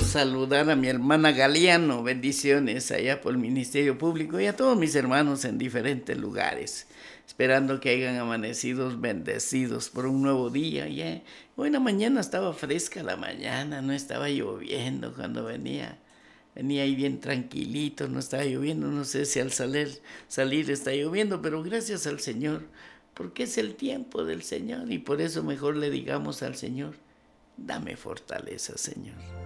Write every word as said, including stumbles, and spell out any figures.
saludar a mi hermana Galeano, bendiciones allá por el Ministerio Público y a todos mis hermanos en diferentes lugares, esperando que hayan amanecidos bendecidos por un nuevo día. Ya, hoy en la mañana estaba fresca la mañana, no estaba lloviendo cuando venía. Venía ahí bien tranquilito, no estaba lloviendo, no sé si al salir, salir está lloviendo, pero gracias al Señor, porque es el tiempo del Señor y por eso mejor le digamos al Señor, dame fortaleza, Señor.